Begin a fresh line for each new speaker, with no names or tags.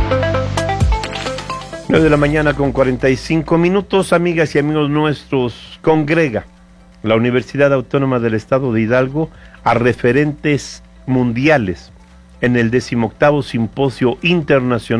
9 de la mañana con 45 minutos, amigas y amigos nuestros. Congrega la Universidad Autónoma del Estado de Hidalgo a referentes mundiales en el 18º Simposio Internacional